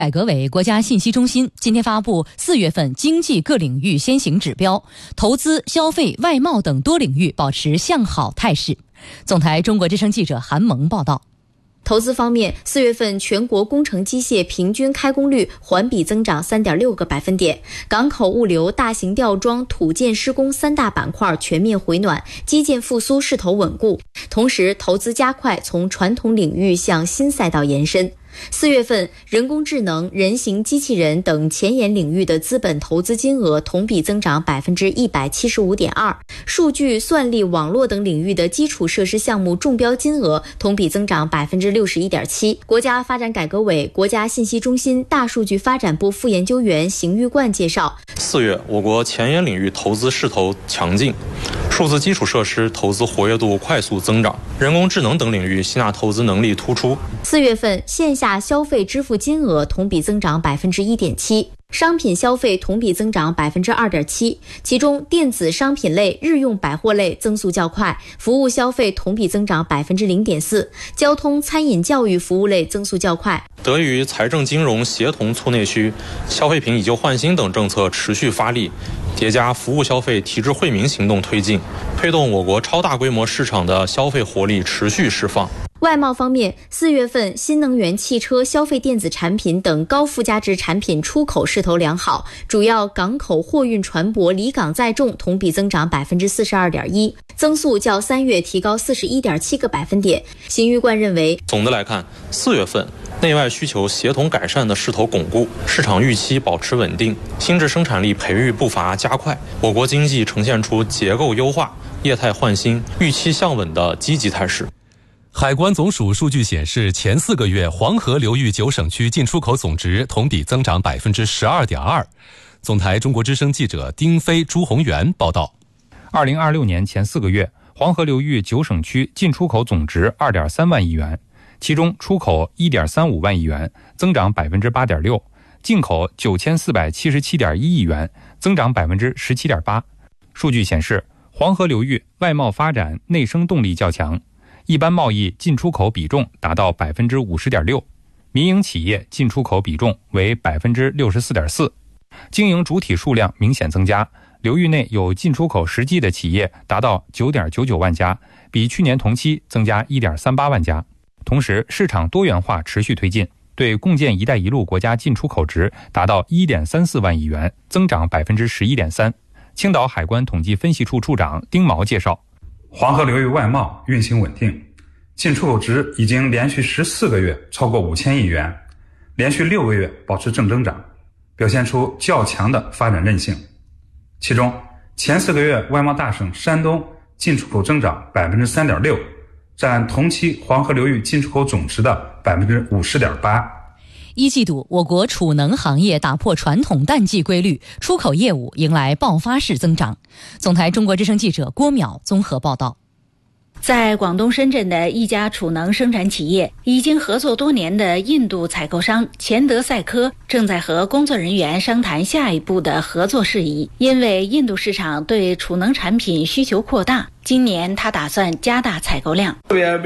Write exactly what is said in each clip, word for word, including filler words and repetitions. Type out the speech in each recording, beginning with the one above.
改革委国家信息中心今天发布四月份经济各领域先行指标，投资、消费、外贸等多领域保持向好态势。总台中国之声记者韩萌报道。 投资方面，四月份全国工程机械平均开工率环比增长 三点六个百分点，港口物流、大型吊装、土建施工三大板块全面回暖，基建复苏势头稳固。同时，投资加快从传统领域向新赛道延伸。四月份，人工智能、人形机器人等前沿领域的资本投资金额同比增长 百分之一百七十五点二， 数据、算力、网络等领域的基础设施项目中标金额同比增长 百分之六十一点七。 国家发展改革委国家信息中心大数据发展部副研究员邢玉冠介绍， 四月我国前沿领域投资势头强劲，数字基础设施投资活跃度快速增长，人工智能等领域吸纳投资能力突出。 四月份线下消费支付金额同比增长 百分之一点七， 商品消费同比增长 百分之二点七， 其中电子商品类、日用百货类增速较快，服务消费同比增长 百分之零点四， 交通、餐饮、教育服务类增速较快。 得益于财政金融协同促内需、消费品以旧换新等政策持续发力，叠加服务消费提质惠民行动推进，推动我国超大规模市场的消费活力持续释放。 外贸方面，四月份新能源汽车、消费电子产品等高附加值产品出口势头良好，主要港口货运船舶离港载重同比增长 百分之四十二点一， 增速较三月提高 四十一点七个百分点。邢玉冠认为， 总的来看，四月份内外需求协同改善的势头巩固，市场预期保持稳定，新质生产力培育步伐加快，我国经济呈现出结构优化、业态换新、预期向稳的积极态势。 海关总署数据显示，前四个月黄河流域九省区进出口总值同比增长 百分之十二点二。 总台中国之声记者丁飞、朱宏元报道。 二零二六年前四个月，黄河流域九省区进出口总值 二点三万亿元，其中出口 一点三五万亿元，增长 百分之八点六， 进口 九千四百七十七点一亿元，增长 百分之十七点八。 数据显示，黄河流域外贸发展内生动力较强，一般贸易进出口比重达到 百分之五十点六， 民营企业进出口比重为 百分之六十四点四， 经营主体数量明显增加，流域内有进出口实际的企业达到 九点九九万家，比去年同期增加 一点三八万家。同时，市场多元化持续推进，对共建“一带一路”国家进出口值达到 一点三四万亿元，增长 百分之十一点三。 青岛海关统计分析处处长丁毛介绍， 黄河流域外贸运行稳定，进出口值已经连续十四个月超过五千亿元，连续六个月保持正增长，表现出较强的发展韧性。其中，前四个月外贸大省山东进出口增长 百分之三点六， 占同期黄河流域进出口总值的 百分之五十点八。 一季度，我国储能行业打破传统淡季规律，出口业务迎来爆发式增长。总台中国之声记者郭淼综合报道。 在广东深圳的一家储能生产企业，已经合作多年的印度采购商钱德赛科正在和工作人员商谈下一步的合作事宜。因为印度市场对储能产品需求扩大，今年他打算加大采购量。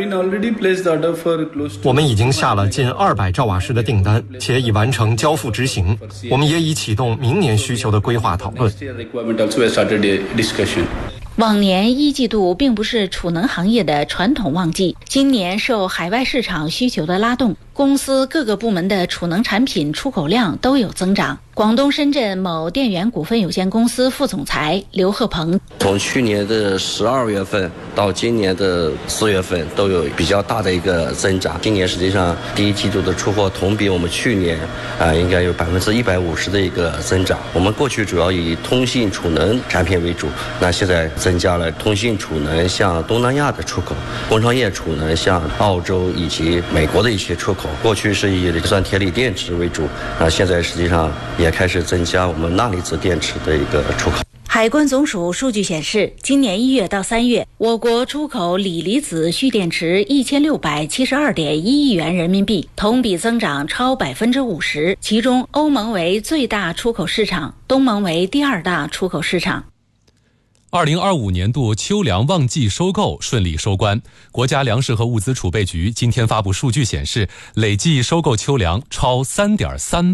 我们已经下了近二百兆瓦时的订单，且已完成交付执行。我们也已启动明年需求的规划讨论。 往年一季度并不是储能行业的传统旺季，今年受海外市场需求的拉动，公司各个部门的储能产品出口量都有增长。广东深圳某电源股份有限公司副总裁刘鹤鹏， 从去年的十二月份到今年的四月份都有比较大的一个增长。今年实际上第一季度的出货同比我们去年啊、呃、应该有百分之一百五十的一个增长。我们过去主要以通信储能产品为主，那现在增加了通信储能向东南亚的出口，工商业储能向澳洲以及美国的一些出口。过去是以酸铁锂电池为主，那现在实际上也开始增加我们钠离子电池的一个出口。 海关总署数据显示，今年一月到三月，我国出口锂离子蓄电池一千六百七十二点一亿元人民币，同比增长超百分之五十。其中，欧盟为最大出口市场，东盟为第二大出口市场。 二零二五年度秋粮旺季收购顺利收官。国家粮食和物资储备局今天发布数据显示，累计收购秋粮超三点三